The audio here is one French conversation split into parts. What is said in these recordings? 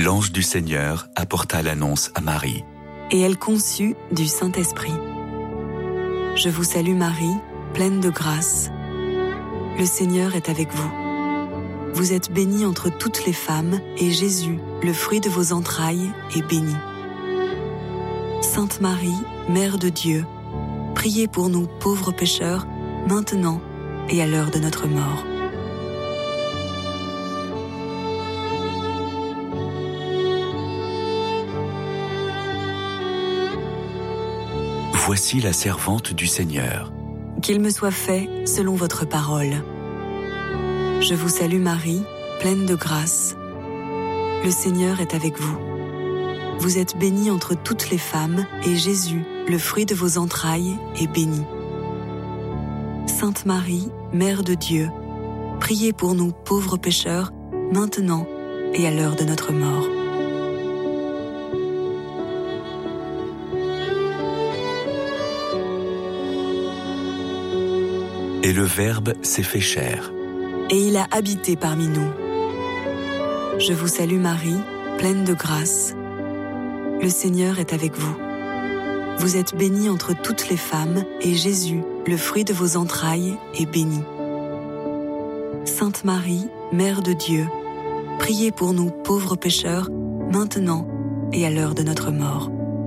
l'ange du Seigneur apporta l'annonce à Marie. Et elle conçut du Saint-Esprit. Je vous salue Marie, pleine de grâce. Le Seigneur est avec vous. Vous êtes bénie entre toutes les femmes, et Jésus, le fruit de vos entrailles, est béni. Sainte Marie, Mère de Dieu, priez pour nous pauvres pécheurs, maintenant et à l'heure de notre mort. Voici la servante du Seigneur. Qu'il me soit fait selon votre parole. Je vous salue Marie, pleine de grâce. Le Seigneur est avec vous. Vous êtes bénie entre toutes les femmes, et Jésus, le fruit de vos entrailles, est béni. Sainte Marie, Mère de Dieu, priez pour nous pauvres pécheurs, maintenant et à l'heure de notre mort. Et le Verbe s'est fait chair. Et il a habité parmi nous. Je vous salue Marie, pleine de grâce. Le Seigneur est avec vous. Vous êtes bénie entre toutes les femmes, et Jésus, le fruit de vos entrailles, est béni. Sainte Marie, Mère de Dieu, priez pour nous pauvres pécheurs, maintenant et à l'heure de notre mort.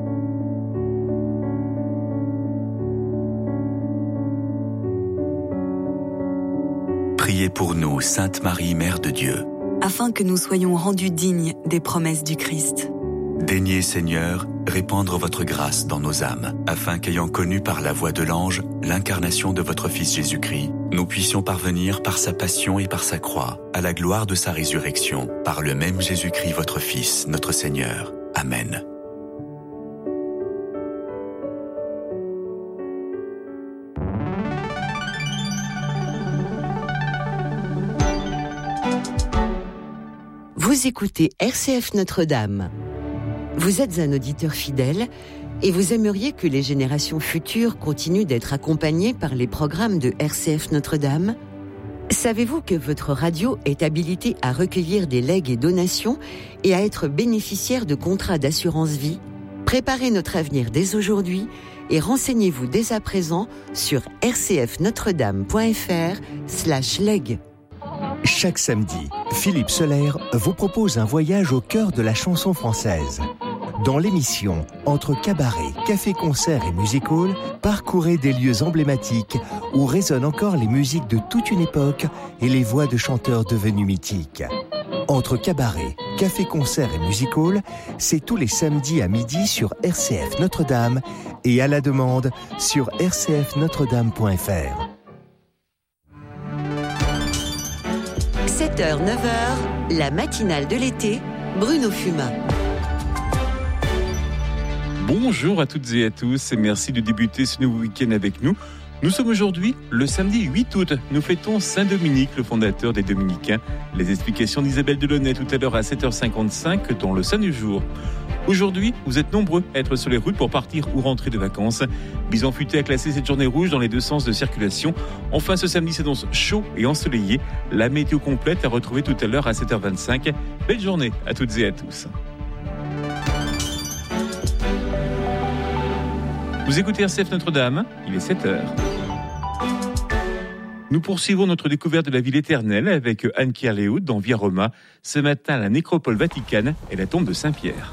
Priez pour nous, Sainte Marie, Mère de Dieu, afin que nous soyons rendus dignes des promesses du Christ. Daignez, Seigneur, répandre votre grâce dans nos âmes, afin qu'ayant connu par la voix de l'ange l'incarnation de votre Fils Jésus-Christ, nous puissions parvenir par sa passion et par sa croix à la gloire de sa résurrection, par le même Jésus-Christ, votre Fils, notre Seigneur. Amen. Vous écoutez RCF Notre-Dame. Vous êtes un auditeur fidèle et vous aimeriez que les générations futures continuent d'être accompagnées par les programmes de RCF Notre-Dame ? Savez-vous que votre radio est habilitée à recueillir des legs et donations et à être bénéficiaire de contrats d'assurance vie ? Préparez notre avenir dès aujourd'hui et renseignez-vous dès à présent sur rcfnotredame.fr/leg. Chaque samedi, Philippe Soler vous propose un voyage au cœur de la chanson française. Dans l'émission Entre cabaret, café-concert et music-hall, parcourez des lieux emblématiques où résonnent encore les musiques de toute une époque et les voix de chanteurs devenus mythiques. Entre cabaret, café-concert et music-hall, c'est tous les samedis à midi sur RCF Notre-Dame et à la demande sur rcfnotredame.fr. 7h, 9h, la matinale de l'été, Bruno Fumat. Bonjour à toutes et à tous et merci de débuter ce nouveau week-end avec nous. Nous sommes aujourd'hui le samedi 8 août. Nous fêtons Saint-Dominique, le fondateur des Dominicains. Les explications d'Isabelle Delaunay tout à l'heure à 7h55 dans le Saint du jour. Aujourd'hui, vous êtes nombreux à être sur les routes pour partir ou rentrer de vacances. Bison Futé a classé cette journée rouge dans les deux sens de circulation. Enfin, ce samedi s'annonce chaud et ensoleillé. La météo complète à retrouver tout à l'heure à 7h25. Belle journée à toutes et à tous. Vous écoutez RCF Notre-Dame, il est 7h. Nous poursuivons notre découverte de la ville éternelle avec Anne-Claire Léaud dans Via Roma. Ce matin, la nécropole vaticane et la tombe de Saint-Pierre.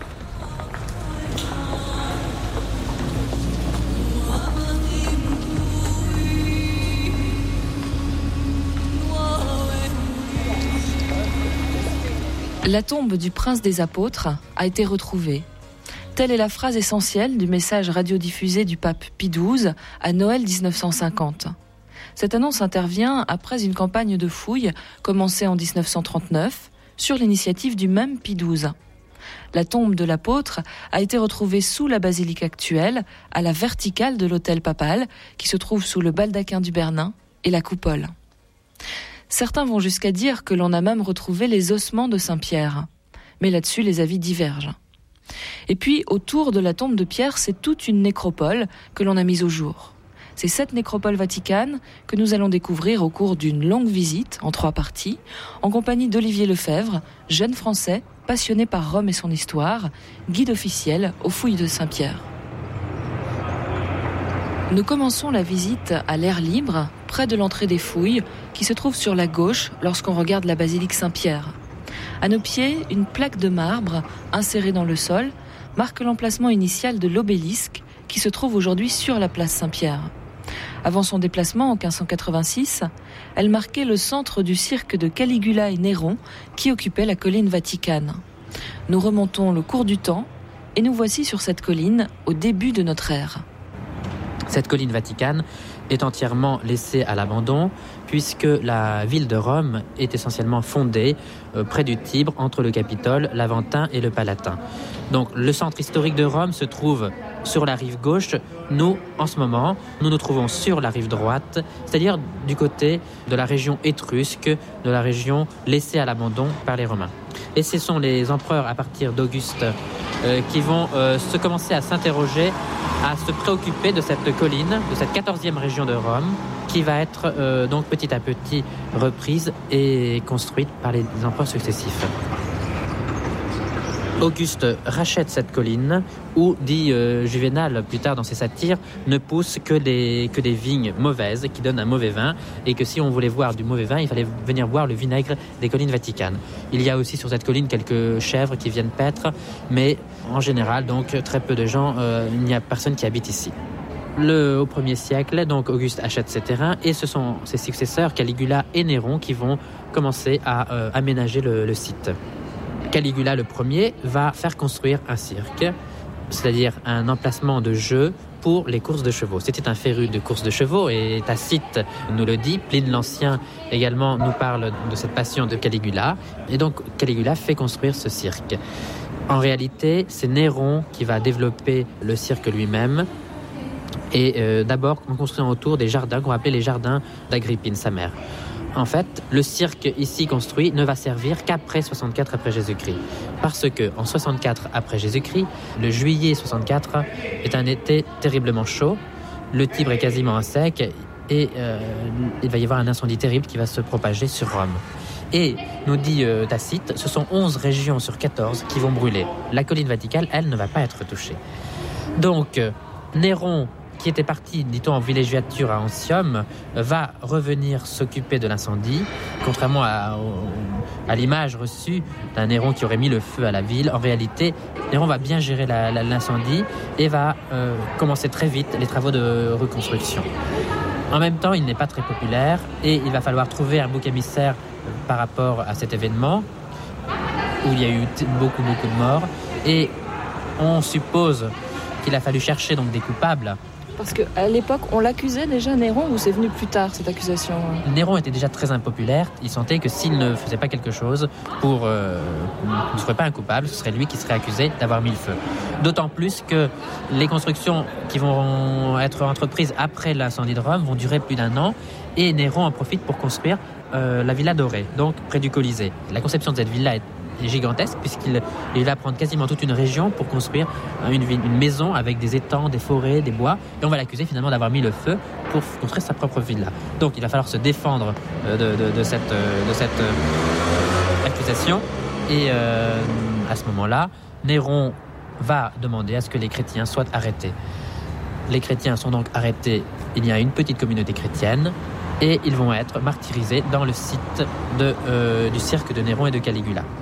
La tombe du prince des apôtres a été retrouvée. Telle est la phrase essentielle du message radiodiffusé du pape Pie XII à Noël 1950. Cette annonce intervient après une campagne de fouilles commencée en 1939 sur l'initiative du même Pie XII. La tombe de l'apôtre a été retrouvée sous la basilique actuelle, à la verticale de l'autel papal, qui se trouve sous le baldaquin du Bernin et la coupole. Certains vont jusqu'à dire que l'on a même retrouvé les ossements de Saint-Pierre. Mais là-dessus, les avis divergent. Et puis, autour de la tombe de Pierre, c'est toute une nécropole que l'on a mise au jour. C'est cette nécropole vaticane que nous allons découvrir au cours d'une longue visite, en 3 parties, en compagnie d'Olivier Lefebvre, jeune Français, passionné par Rome et son histoire, guide officiel aux fouilles de Saint-Pierre. Nous commençons la visite à l'air libre, près de l'entrée des fouilles, qui se trouve sur la gauche lorsqu'on regarde la basilique Saint-Pierre. À nos pieds, une plaque de marbre, insérée dans le sol, marque l'emplacement initial de l'obélisque, qui se trouve aujourd'hui sur la place Saint-Pierre. Avant son déplacement en 1586, elle marquait le centre du cirque de Caligula et Néron, qui occupait la colline Vaticane. Nous remontons le cours du temps, et nous voici sur cette colline au début de notre ère. Cette colline Vaticane est entièrement laissée à l'abandon puisque la ville de Rome est essentiellement fondée près du Tibre, entre le Capitole, l'Aventin et le Palatin. Donc le centre historique de Rome se trouve sur la rive gauche. Nous, en ce moment, nous nous trouvons sur la rive droite, c'est-à-dire du côté de la région étrusque, de la région laissée à l'abandon par les Romains. Et ce sont les empereurs à partir d'Auguste qui vont se commencer à s'interroger, à se préoccuper de cette colline, de cette 14e région de Rome, qui va être donc petit à petit reprise et construite par les empereurs successifs. Auguste rachète cette colline où, dit Juvénal plus tard dans ses satires, ne poussent que des vignes mauvaises qui donnent un mauvais vin, et que si on voulait voir du mauvais vin, il fallait venir boire le vinaigre des collines vaticanes. Il y a aussi sur cette colline quelques chèvres qui viennent paître, mais en général, donc très peu de gens, il n'y a personne qui habite ici. Au 1er siècle, donc Auguste achète ces terrains, et ce sont ses successeurs, Caligula et Néron, qui vont commencer à aménager le site. Caligula le premier va faire construire un cirque, c'est-à-dire un emplacement de jeu pour les courses de chevaux. C'était un féru de courses de chevaux, et Tacite nous le dit. Pline l'Ancien également nous parle de cette passion de Caligula, et donc Caligula fait construire ce cirque. En réalité, c'est Néron qui va développer le cirque lui-même, et d'abord en construisant autour des jardins qu'on va appeler les jardins d'Agrippine, sa mère. En fait, le cirque ici construit ne va servir qu'après 64 après Jésus-Christ. Parce que en 64 après Jésus-Christ, le juillet 64 est un été terriblement chaud. Le Tibre est quasiment à sec, et il va y avoir un incendie terrible qui va se propager sur Rome. Et, nous dit Tacite, ce sont 11 régions sur 14 qui vont brûler. La colline Vaticane, elle, ne va pas être touchée. Donc, Néron, qui était parti, dit-on, en villégiature à Antium, va revenir s'occuper de l'incendie, contrairement à l'image reçue d'un Néron qui aurait mis le feu à la ville. En réalité, Néron va bien gérer l'incendie et va commencer très vite les travaux de reconstruction. En même temps, il n'est pas très populaire, et il va falloir trouver un bouc émissaire par rapport à cet événement, où il y a eu beaucoup de morts, et on suppose qu'il a fallu chercher donc des coupables. Parce qu'à l'époque, on l'accusait déjà, Néron, ou c'est venu plus tard, cette accusation? Néron était déjà très impopulaire. Il sentait que s'il ne faisait pas quelque chose ne serait pas un coupable, ce serait lui qui serait accusé d'avoir mis le feu. D'autant plus que les constructions qui vont être entreprises après l'incendie de Rome vont durer plus d'1 an, et Néron en profite pour construire la Villa Dorée, donc près du Colisée. La conception de cette villa est gigantesque, puisqu'il va prendre quasiment toute une région pour construire une maison avec des étangs, des forêts, des bois, et on va l'accuser finalement d'avoir mis le feu pour construire sa propre villa. Donc il va falloir se défendre de cette accusation, et à ce moment-là, Néron va demander à ce que les chrétiens soient arrêtés. Les chrétiens sont donc arrêtés. Il y a une petite communauté chrétienne, et ils vont être martyrisés dans le site du cirque de Néron et de Caligula.